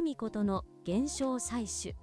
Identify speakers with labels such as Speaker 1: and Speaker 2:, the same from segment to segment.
Speaker 1: みことの現象採取。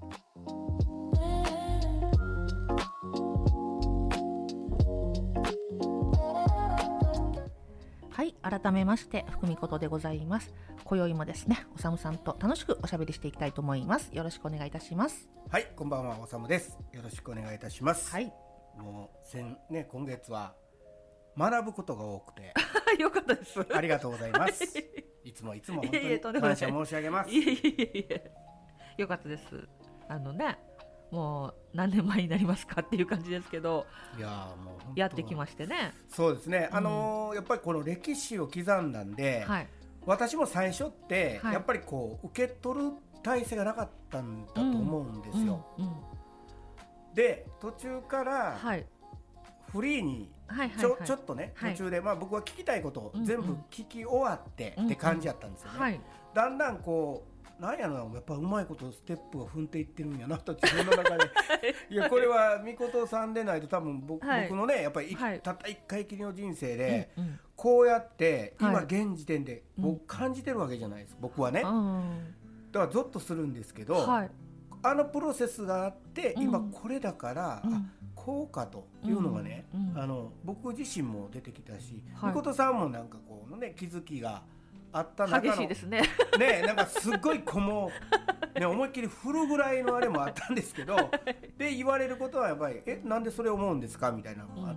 Speaker 2: はい、改めまして福美ことでございます。今宵もですね、おさむさんと楽しくおしゃべりしていきたいと思います。よろしくお願いいたします。
Speaker 3: はい、こんばんは、おさむです。よろしくお願いいたします。
Speaker 2: はい。
Speaker 3: もう今月は学ぶことが多くて
Speaker 2: よかったです。
Speaker 3: ありがとうございます。いつも本当に感謝申し上げます。
Speaker 2: よかったです。もう何年前になりますかっていう感じですけど、
Speaker 3: いやもう本当
Speaker 2: やってきましてね。
Speaker 3: そうですね、やっぱりこの歴史を刻んだんで、
Speaker 2: はい、
Speaker 3: 私も最初って、
Speaker 2: はい、
Speaker 3: やっぱりこう受け取る体制がなかったんだと思うんですよ、で途中から、はい、フリーにちょっとね、途中で、僕は聞きたいことを全部聞き終わってって感じやったんですよね、はい、だんだんこうなんやろな、やっぱうまいことステップを踏んでいってるんやなと自分の中でいやこれはみことさんでないと多分僕のねやっぱり、たった一回きりの人生で、こうやって今現時点で僕感じてるわけじゃないです、僕はね、だからゾッとするんですけど、あのプロセスがあって今これだから、こうかというのがね、僕自身も出てきたし、みことさんもなんかこうね気づきがあった中の
Speaker 2: 激しいですね。
Speaker 3: なんかすごい思いっきり振るぐらいのあれもあったんですけどで言われることはやっぱりなんでそれ思うんですかみたいなのがあっ